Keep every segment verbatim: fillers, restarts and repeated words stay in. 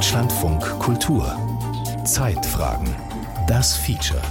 Deutschlandfunk Kultur. Zeitfragen. Das Feature.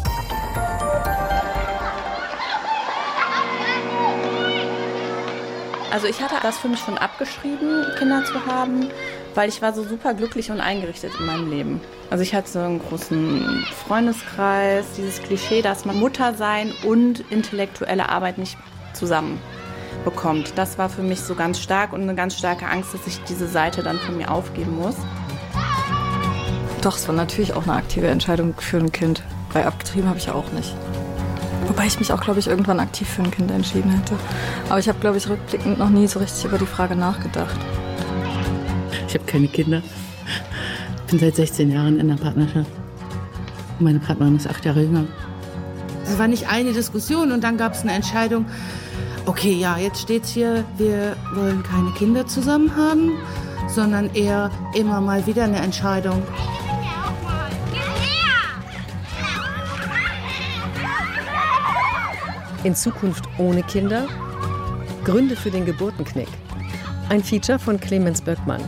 Also ich hatte das für mich schon abgeschrieben, Kinder zu haben, weil ich war so super glücklich und eingerichtet in meinem Leben. Also ich hatte so einen großen Freundeskreis, dieses Klischee, dass man Muttersein und intellektuelle Arbeit nicht zusammen bekommt. Das war für mich so ganz stark und eine ganz starke Angst, dass ich diese Seite dann von mir aufgeben muss. Doch, es war natürlich auch eine aktive Entscheidung für ein Kind, weil abgetrieben habe ich ja auch nicht. Wobei ich mich auch, glaube ich, irgendwann aktiv für ein Kind entschieden hätte. Aber ich habe, glaube ich, rückblickend noch nie so richtig über die Frage nachgedacht. Ich habe keine Kinder. Ich bin seit sechzehn Jahren in einer Partnerschaft. Meine Partnerin ist acht Jahre jünger. Es war nicht eine Diskussion und dann gab es eine Entscheidung. Okay, ja, jetzt steht's hier, wir wollen keine Kinder zusammen haben, sondern eher immer mal wieder eine Entscheidung. In Zukunft ohne Kinder? Gründe für den Geburtenknick. Ein Feature von Clemens Böckmann.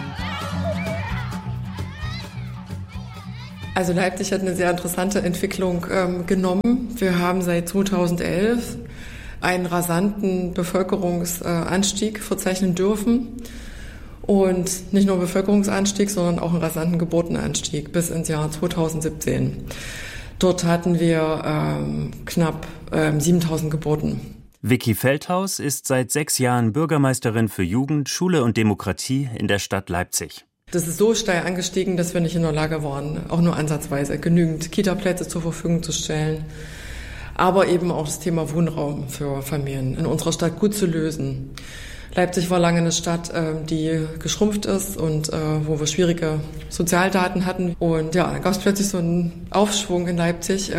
Also Leipzig hat eine sehr interessante Entwicklung ähm, genommen. Wir haben seit zweitausendelf einen rasanten Bevölkerungsanstieg verzeichnen dürfen. Und nicht nur Bevölkerungsanstieg, sondern auch einen rasanten Geburtenanstieg bis ins Jahr zweitausendsiebzehn. Dort hatten wir ähm, knapp ähm, siebentausend Geburten. Vicky Feldhaus ist seit sechs Jahren Bürgermeisterin für Jugend, Schule und Demokratie in der Stadt Leipzig. Das ist so steil angestiegen, dass wir nicht in der Lage waren, auch nur ansatzweise genügend Kita-Plätze zur Verfügung zu stellen. Aber eben auch das Thema Wohnraum für Familien in unserer Stadt gut zu lösen. Leipzig war lange eine Stadt, die geschrumpft ist und wo wir schwierige Sozialdaten hatten. Und ja, dann gab es plötzlich so einen Aufschwung in Leipzig,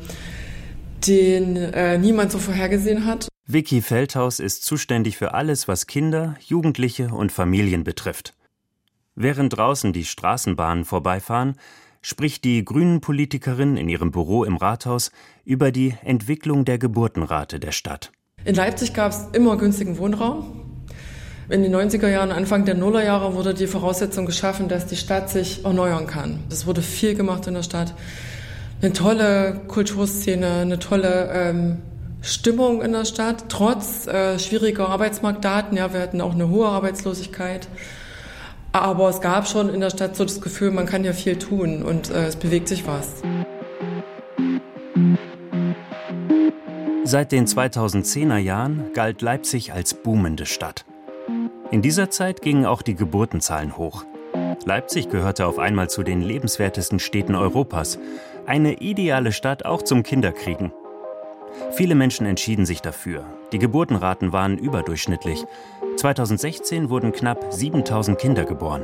den niemand so vorhergesehen hat. Vicky Feldhaus ist zuständig für alles, was Kinder, Jugendliche und Familien betrifft. Während draußen die Straßenbahnen vorbeifahren, spricht die Grünen-Politikerin in ihrem Büro im Rathaus über die Entwicklung der Geburtenrate der Stadt. In Leipzig gab es immer günstigen Wohnraum. In den neunziger Jahren, Anfang der Nullerjahre wurde die Voraussetzung geschaffen, dass die Stadt sich erneuern kann. Es wurde viel gemacht in der Stadt. Eine tolle Kulturszene, eine tolle ähm, Stimmung in der Stadt, trotz äh, schwieriger Arbeitsmarktdaten. Ja, wir hatten auch eine hohe Arbeitslosigkeit. Aber es gab schon in der Stadt so das Gefühl, man kann ja viel tun und äh, es bewegt sich was. Seit den zweitausendzehner Jahren galt Leipzig als boomende Stadt. In dieser Zeit gingen auch die Geburtenzahlen hoch. Leipzig gehörte auf einmal zu den lebenswertesten Städten Europas. Eine ideale Stadt auch zum Kinderkriegen. Viele Menschen entschieden sich dafür. Die Geburtenraten waren überdurchschnittlich. zweitausendsechzehn wurden knapp siebentausend Kinder geboren.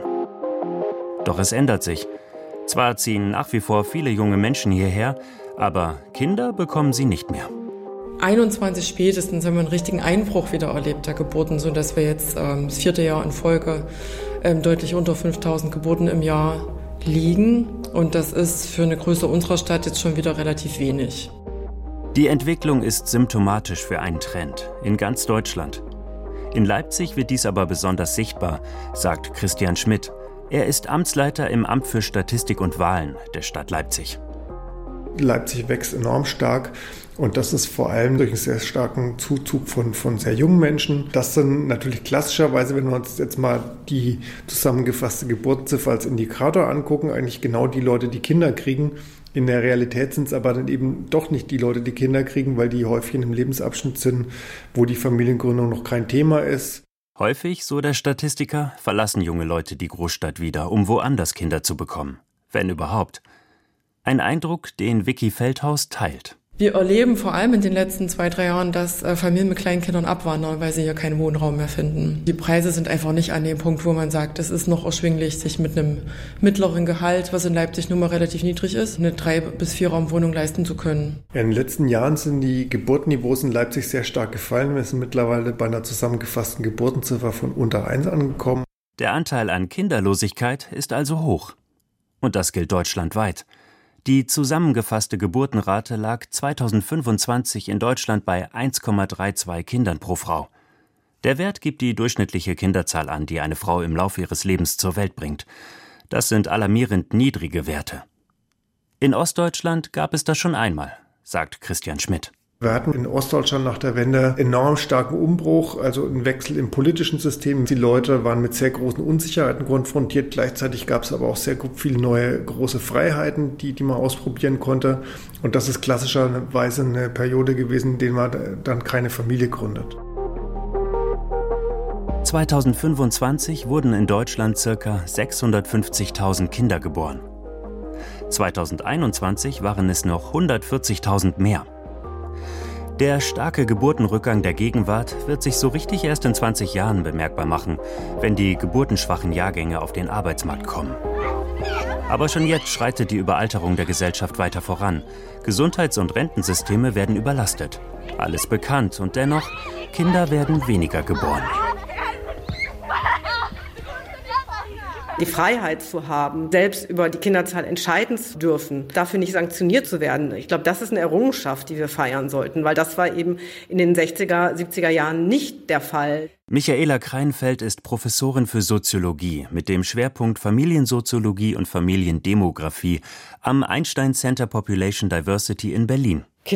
Doch es ändert sich. Zwar ziehen nach wie vor viele junge Menschen hierher, aber Kinder bekommen sie nicht mehr. einundzwanzig spätestens haben wir einen richtigen Einbruch wieder erlebt der Geburten, sodass wir jetzt ähm, das vierte Jahr in Folge ähm, deutlich unter fünftausend Geburten im Jahr liegen. Und das ist für eine Größe unserer Stadt jetzt schon wieder relativ wenig. Die Entwicklung ist symptomatisch für einen Trend in ganz Deutschland. In Leipzig wird dies aber besonders sichtbar, sagt Christian Schmidt. Er ist Amtsleiter im Amt für Statistik und Wahlen der Stadt Leipzig. Leipzig wächst enorm stark und das ist vor allem durch einen sehr starken Zuzug von, von sehr jungen Menschen. Das sind natürlich klassischerweise, wenn wir uns jetzt mal die zusammengefasste Geburtenziffer als Indikator angucken, eigentlich genau die Leute, die Kinder kriegen. In der Realität sind es aber dann eben doch nicht die Leute, die Kinder kriegen, weil die häufig in einem Lebensabschnitt sind, wo die Familiengründung noch kein Thema ist. Häufig, so der Statistiker, verlassen junge Leute die Großstadt wieder, um woanders Kinder zu bekommen. Wenn überhaupt. Ein Eindruck, den Vicky Feldhaus teilt. Wir erleben vor allem in den letzten zwei, drei Jahren, dass Familien mit kleinen Kindern abwandern, weil sie hier keinen Wohnraum mehr finden. Die Preise sind einfach nicht an dem Punkt, wo man sagt, es ist noch erschwinglich, sich mit einem mittleren Gehalt, was in Leipzig nun mal relativ niedrig ist, eine drei bis vier Raumwohnung leisten zu können. In den letzten Jahren sind die Geburtenniveaus in Leipzig sehr stark gefallen. Wir sind mittlerweile bei einer zusammengefassten Geburtenziffer von unter eins angekommen. Der Anteil an Kinderlosigkeit ist also hoch. Und das gilt deutschlandweit. Die zusammengefasste Geburtenrate lag zweitausendfünfundzwanzig in Deutschland bei eins Komma zweiunddreißig Kindern pro Frau. Der Wert gibt die durchschnittliche Kinderzahl an, die eine Frau im Laufe ihres Lebens zur Welt bringt. Das sind alarmierend niedrige Werte. In Ostdeutschland gab es das schon einmal, sagt Christian Schmidt. Wir hatten in Ostdeutschland nach der Wende enorm starken Umbruch, also einen Wechsel im politischen System. Die Leute waren mit sehr großen Unsicherheiten konfrontiert. Gleichzeitig gab es aber auch sehr viele neue große Freiheiten, die, die man ausprobieren konnte. Und das ist klassischerweise eine Periode gewesen, in der man dann keine Familie gründet. zweitausendfünfundzwanzig wurden in Deutschland ca. sechshundertfünfzigtausend Kinder geboren. zweitausendeinundzwanzig waren es noch hundertvierzigtausend mehr. Der starke Geburtenrückgang der Gegenwart wird sich so richtig erst in zwanzig Jahren bemerkbar machen, wenn die geburtenschwachen Jahrgänge auf den Arbeitsmarkt kommen. Aber schon jetzt schreitet die Überalterung der Gesellschaft weiter voran. Gesundheits- und Rentensysteme werden überlastet. Alles bekannt und dennoch, Kinder werden weniger geboren. Die Freiheit zu haben, selbst über die Kinderzahl entscheiden zu dürfen, dafür nicht sanktioniert zu werden. Ich glaube, das ist eine Errungenschaft, die wir feiern sollten, weil das war eben in den sechziger, siebziger Jahren nicht der Fall. Michaela Kreinfeld ist Professorin für Soziologie mit dem Schwerpunkt Familiensoziologie und Familiendemographie am Einstein Center Population Diversity in Berlin.